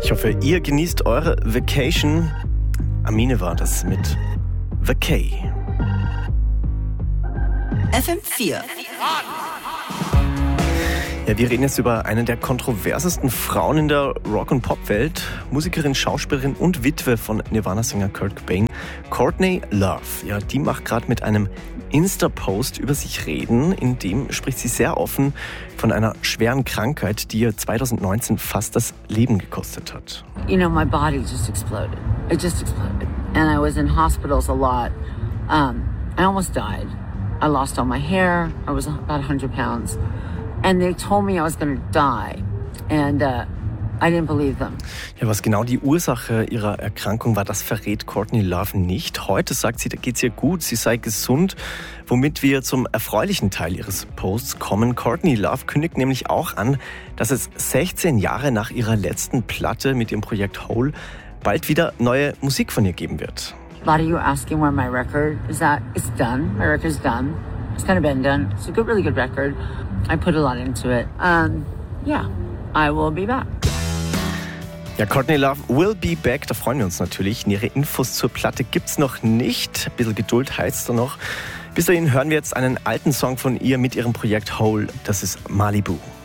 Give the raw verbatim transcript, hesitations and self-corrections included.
Ich hoffe, ihr genießt eure Vacation. Amine war das mit Vacay. F M vier. Ja, wir reden jetzt über eine der kontroversesten Frauen in der Rock- und Pop-Welt. Musikerin, Schauspielerin und Witwe von Nirvana-Sänger Kurt Cobain. Courtney Love, ja, die macht gerade mit einem Insta-Post über sich reden. In dem spricht sie sehr offen von einer schweren Krankheit, die ihr zwanzig neunzehn fast das Leben gekostet hat. You know, my body just exploded. It just exploded. And I was in hospitals a lot. Um, I almost died. I lost all my hair. I was about one hundred pounds. And they told me I was going to die. And uh, I didn't believe them. Ja, was genau die Ursache ihrer Erkrankung war, das verrät Courtney Love nicht. Heute sagt sie, da geht's ihr gut, sie sei gesund, womit wir zum erfreulichen Teil ihres Posts kommen. Courtney Love kündigt nämlich auch an, dass es sechzehn Jahre nach ihrer letzten Platte mit ihrem Projekt Hole bald wieder neue Musik von ihr geben wird. A lot of you are asking where my record is at. It's done. My record's done. It's kind of been done. It's a good, really good record. I put a lot into it. Um, yeah, I will be back. Ja, Courtney Love will be back, da freuen wir uns natürlich. Nähere Infos zur Platte gibt's noch nicht. Ein bisschen Geduld heißt da noch. Bis dahin hören wir jetzt einen alten Song von ihr mit ihrem Projekt Hole. Das ist Malibu.